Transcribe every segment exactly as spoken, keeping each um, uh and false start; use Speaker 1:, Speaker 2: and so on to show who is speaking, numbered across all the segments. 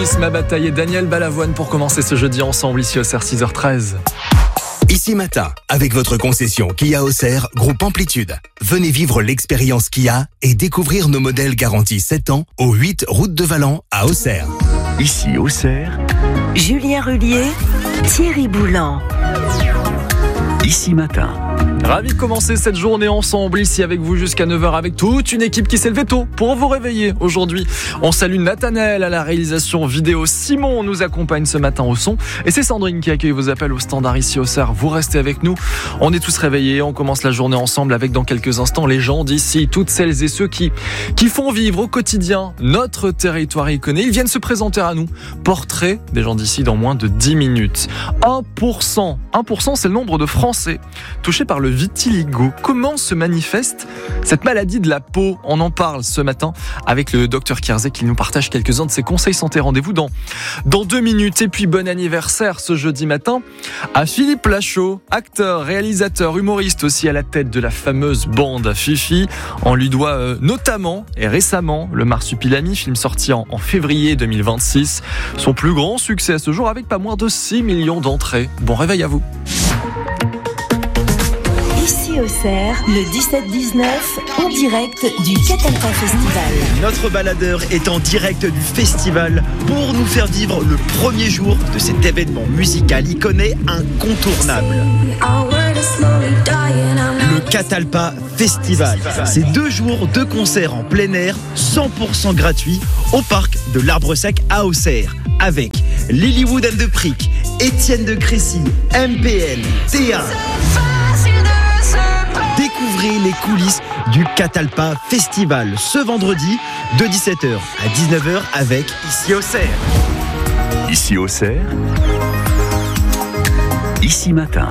Speaker 1: Kiss, Ma Bataille et Daniel Balavoine pour commencer ce jeudi ensemble ici au C E R six heures treize.
Speaker 2: Ici Matin, avec votre concession Kia Auxerre, groupe Amplitude. Venez vivre l'expérience Kia et découvrir nos modèles garantis sept ans au huit route de Valent à Auxerre.
Speaker 3: Ici Auxerre,
Speaker 4: Julien Rullier, Thierry Boulan.
Speaker 3: Ici Matin.
Speaker 1: Ravi de commencer cette journée ensemble ici avec vous jusqu'à neuf heures avec toute une équipe qui s'est levée tôt pour vous réveiller aujourd'hui. On salue Nathanaël à la réalisation vidéo. Simon nous accompagne ce matin au son. Et c'est Sandrine qui accueille vos appels au standard ici au C E R. Vous restez avec nous. On est tous réveillés. On commence la journée ensemble avec dans quelques instants les gens d'ici. Toutes celles et ceux qui, qui font vivre au quotidien notre territoire iconé. Ils viennent se présenter à nous. Portrait des gens d'ici dans moins de dix minutes. un pour cent. un pour cent c'est le nombre de Français touchés par le vitiligo. Comment se manifeste cette maladie de la peau? On en parle ce matin avec le docteur Kierzek qui nous partage quelques-uns de ses conseils santé. Rendez-vous dans, dans deux minutes. Et puis bon anniversaire ce jeudi matin à Philippe Lachaud, acteur, réalisateur, humoriste aussi à la tête de la fameuse bande Fifi. On lui doit euh, notamment et récemment le Marsupilami, film sorti en, en février deux mille vingt-six. Son plus grand succès à ce jour avec pas moins de six millions d'entrées. Bon réveil à vous.
Speaker 4: Ici au C E R, le dix-sept dix-neuf, en direct du Catalpa Festival.
Speaker 5: Notre baladeur est en direct du festival pour nous faire vivre le premier jour de cet événement musical iconé incontournable. Le Catalpa Festival. C'est deux jours de concerts en plein air, cent pour cent gratuits, au parc de l'Arbre Sec à Auxerre. Avec Lilywood and the Prick, Étienne de Crécy, M P L, Théa. Découvrez les coulisses du Catalpa Festival ce vendredi de dix-sept heures à dix-neuf heures avec Ici Auxerre.
Speaker 3: Ici Auxerre, Ici Matin.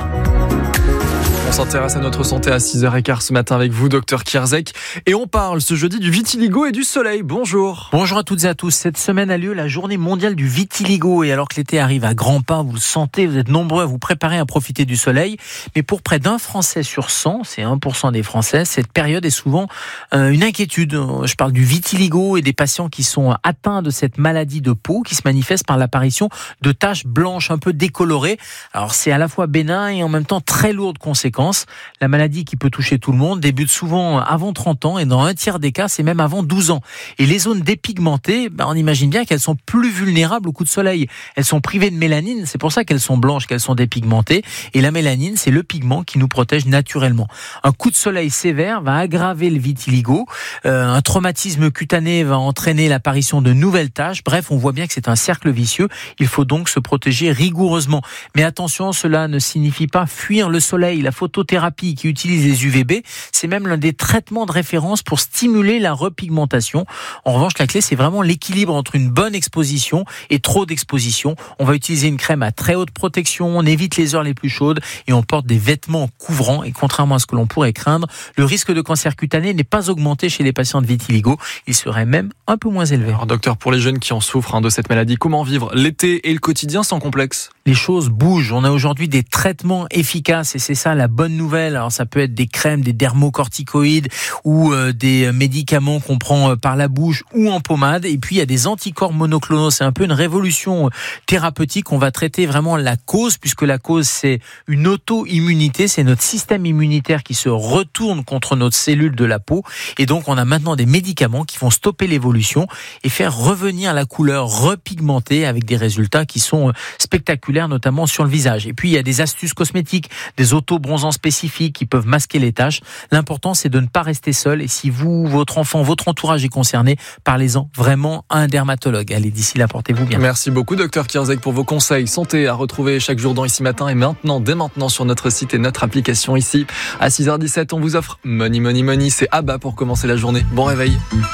Speaker 1: On s'intéresse à notre santé à six heures quinze ce matin avec vous, docteur Kierzek. Et on parle ce jeudi du vitiligo et du soleil. Bonjour.
Speaker 6: Bonjour à toutes et à tous. Cette semaine a lieu la journée mondiale du vitiligo. Et alors que l'été arrive à grands pas, vous le sentez, vous êtes nombreux à vous préparer à profiter du soleil. Mais pour près d'un Français sur cent, c'est un pour cent des Français, cette période est souvent euh, une inquiétude. Je parle du vitiligo et des patients qui sont atteints de cette maladie de peau qui se manifeste par l'apparition de taches blanches un peu décolorées. Alors c'est à la fois bénin et en même temps très lourd de conséquences. La maladie qui peut toucher tout le monde débute souvent avant trente ans et dans un tiers des cas, c'est même avant douze ans. Et les zones dépigmentées, ben on imagine bien qu'elles sont plus vulnérables au coup de soleil. Elles sont privées de mélanine, c'est pour ça qu'elles sont blanches, qu'elles sont dépigmentées. Et la mélanine, c'est le pigment qui nous protège naturellement. Un coup de soleil sévère va aggraver le vitiligo. Euh, un traumatisme cutané va entraîner l'apparition de nouvelles taches. Bref, on voit bien que c'est un cercle vicieux. Il faut donc se protéger rigoureusement. Mais attention, cela ne signifie pas fuir le soleil. La photothérapie qui utilise les U V B, c'est même l'un des traitements de référence pour stimuler la repigmentation. En revanche, la clé, c'est vraiment l'équilibre entre une bonne exposition et trop d'exposition. On va utiliser une crème à très haute protection, on évite les heures les plus chaudes et on porte des vêtements couvrants. Et contrairement à ce que l'on pourrait craindre, le risque de cancer cutané n'est pas augmenté chez les patients de vitiligo. Il serait même un peu moins élevé.
Speaker 1: Alors, docteur, pour les jeunes qui en souffrent hein, de cette maladie, comment vivre l'été et le quotidien sans complexe?
Speaker 6: Les choses bougent. On a aujourd'hui des traitements efficaces et c'est ça la bonne nouvelle. Alors ça peut être des crèmes, des dermocorticoïdes ou euh, des médicaments qu'on prend euh, par la bouche ou en pommade. Et puis il y a des anticorps monoclonaux. C'est un peu une révolution euh, thérapeutique. On va traiter vraiment la cause puisque la cause c'est une auto-immunité. C'est notre système immunitaire qui se retourne contre notre cellule de la peau. Et donc on a maintenant des médicaments qui vont stopper l'évolution et faire revenir la couleur repigmentée avec des résultats qui sont euh, spectaculaires, notamment sur le visage. Et puis il y a des astuces cosmétiques, des auto-bronzants spécifiques qui peuvent masquer les taches. L'important, c'est de ne pas rester seul. Et si vous, votre enfant, votre entourage est concerné, parlez-en vraiment à un dermatologue. Allez, d'ici là, portez-vous bien.
Speaker 1: Merci beaucoup, docteur Kierzek, pour vos conseils santé à retrouver chaque jour dans Ici Matin et maintenant, dès maintenant, sur notre site et notre application ici. À six heures dix-sept, on vous offre Money Money Money. C'est Abba pour commencer la journée. Bon réveil.